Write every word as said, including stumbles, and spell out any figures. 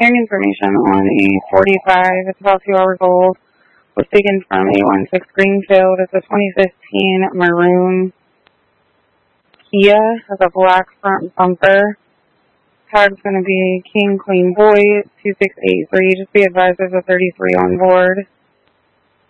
Hearing information on a forty-five, it's about two hours old, was taken from eight one six Greenfield. It's a twenty fifteen maroon Kia, has a black front bumper. Tag's going to be King Queen Boy two six eight three. Just be advised there's a thirty-three on board.